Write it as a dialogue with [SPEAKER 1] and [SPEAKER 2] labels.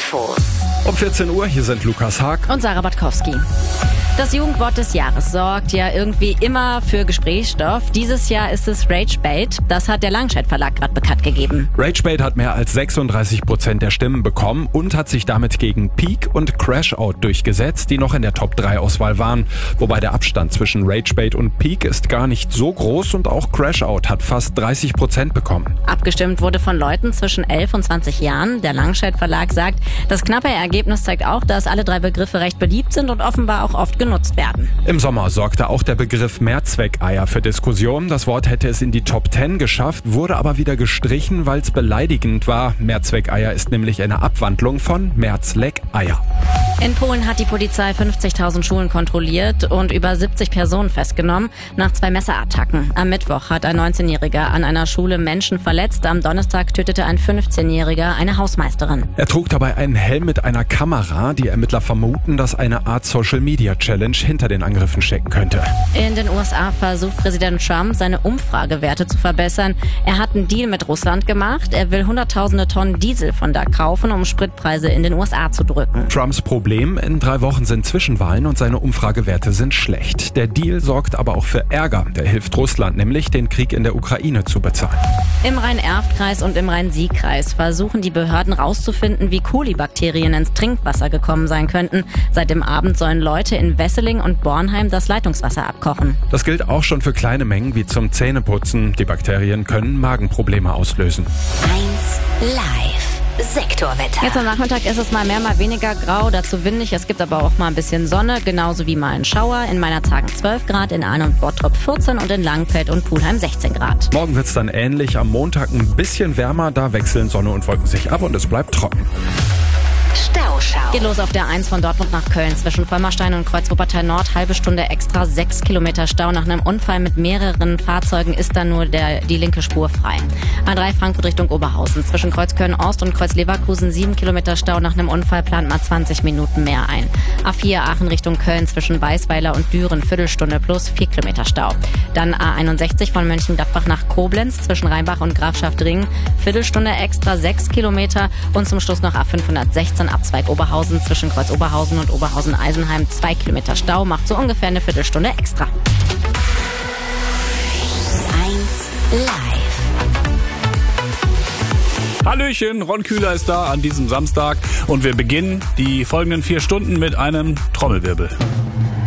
[SPEAKER 1] Infos.
[SPEAKER 2] Um 14 Uhr, hier sind Lukas Haag
[SPEAKER 3] und Sarah Batkowski. Das Jugendwort des Jahres sorgt ja irgendwie immer für Gesprächsstoff. Dieses Jahr ist es Ragebait. Das hat der Langscheid Verlag gerade bekannt gegeben.
[SPEAKER 2] Ragebait hat mehr als 36% der Stimmen bekommen und hat sich damit gegen Peak und Crashout durchgesetzt, die noch in der Top-3-Auswahl waren. Wobei der Abstand zwischen Ragebait und Peak ist gar nicht so groß und auch Crashout hat fast 30% bekommen.
[SPEAKER 3] Abgestimmt wurde von Leuten zwischen 11 und 20 Jahren. Der Langscheid Verlag sagt, das knappe Ergebnis zeigt auch, dass alle drei Begriffe recht beliebt sind und offenbar auch oft genutzt werden.
[SPEAKER 2] Im Sommer sorgte auch der Begriff Mehrzweckeier für Diskussionen. Das Wort hätte es in die Top 10 geschafft, wurde aber wieder gestrichen, weil es beleidigend war. Mehrzweckeier ist nämlich eine Abwandlung von Mehrzleckeier.
[SPEAKER 3] In Polen hat die Polizei 50.000 Schulen kontrolliert und über 70 Personen festgenommen nach 2 Messerattacken. Am Mittwoch hat ein 19-Jähriger an einer Schule Menschen verletzt. Am Donnerstag tötete ein 15-Jähriger eine Hausmeisterin.
[SPEAKER 2] Er trug dabei einen Helm mit einer Kamera. Die Ermittler vermuten, dass eine Art Social-Media-Challenge hinter den Angriffen stecken könnte.
[SPEAKER 3] In den USA versucht Präsident Trump, seine Umfragewerte zu verbessern. Er hat einen Deal mit Russland gemacht. Er will hunderttausende Tonnen Diesel von da kaufen, um Spritpreise in den USA zu drücken.
[SPEAKER 2] Trumps Problem: in 3 Wochen sind Zwischenwahlen und seine Umfragewerte sind schlecht. Der Deal sorgt aber auch für Ärger. Der hilft Russland nämlich, den Krieg in der Ukraine zu bezahlen.
[SPEAKER 3] Im Rhein-Erft-Kreis und im Rhein-Sieg-Kreis versuchen die Behörden rauszufinden, wie Kolibakterien ins Trinkwasser gekommen sein könnten. Seit dem Abend sollen Leute in Wesseling und Bornheim das Leitungswasser abkochen.
[SPEAKER 2] Das gilt auch schon für kleine Mengen wie zum Zähneputzen. Die Bakterien können Magenprobleme auslösen.
[SPEAKER 1] 1 Live. Sektorwetter.
[SPEAKER 3] Jetzt am Nachmittag ist es mal mehr, mal weniger grau, dazu windig. Es gibt aber auch mal ein bisschen Sonne, genauso wie mal ein Schauer. In Meinerzhagen 12 Grad, in Aalen und Bottrop 14 und in Langenfeld und Pulheim 16 Grad.
[SPEAKER 2] Morgen wird's dann ähnlich, am Montag ein bisschen wärmer, da wechseln Sonne und Wolken sich ab und es bleibt trocken.
[SPEAKER 1] Stauschau.
[SPEAKER 3] Geht los auf der 1 von Dortmund nach Köln. Zwischen Vollmerstein und Kreuz Wuppertal Nord, halbe Stunde extra, 6 Kilometer Stau. Nach einem Unfall mit mehreren Fahrzeugen ist dann nur die linke Spur frei. A3 Frankfurt Richtung Oberhausen. Zwischen Kreuz Köln Ost und Kreuz Leverkusen 7 Kilometer Stau. Nach einem Unfall plant man 20 Minuten mehr ein. A4 Aachen Richtung Köln zwischen Weißweiler und Düren, Viertelstunde plus 4 Kilometer Stau. Dann A61 von Mönchengladbach nach Koblenz zwischen Rheinbach und Grafschaft-Ringen, Viertelstunde extra, 6 Kilometer. Und zum Schluss noch A516 Abzweig Oberhausen zwischen Kreuz Oberhausen und Oberhausen-Eisenheim, 2 Kilometer Stau, macht so ungefähr eine Viertelstunde extra.
[SPEAKER 1] 1 Live.
[SPEAKER 4] Hallöchen, Ron Kühler ist da an diesem Samstag und wir beginnen die folgenden 4 Stunden mit einem Trommelwirbel.